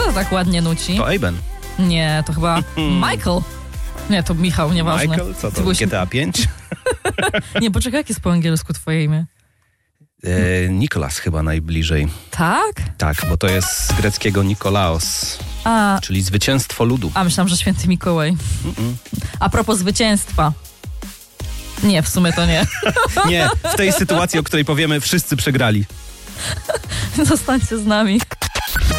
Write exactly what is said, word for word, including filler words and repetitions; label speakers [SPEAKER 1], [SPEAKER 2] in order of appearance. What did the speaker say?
[SPEAKER 1] to tak ładnie nuci?
[SPEAKER 2] To Aben.
[SPEAKER 1] Nie, to chyba Michael. Nie, to Michał, nieważne.
[SPEAKER 2] Michael? Co to,
[SPEAKER 1] byłeś...
[SPEAKER 2] G T A pięć?
[SPEAKER 1] Nie, poczekaj, jak jest po angielsku twoje imię?
[SPEAKER 2] E, Nikolas chyba najbliżej.
[SPEAKER 1] Tak?
[SPEAKER 2] Tak, bo to jest z greckiego Nikolaos,
[SPEAKER 1] A,
[SPEAKER 2] czyli zwycięstwo ludu.
[SPEAKER 1] a myślałam, że święty Mikołaj.
[SPEAKER 2] Mm-mm.
[SPEAKER 1] A propos zwycięstwa. Nie, w sumie to nie.
[SPEAKER 2] Nie, w tej sytuacji, o której powiemy, wszyscy przegrali.
[SPEAKER 1] Zostańcie z nami.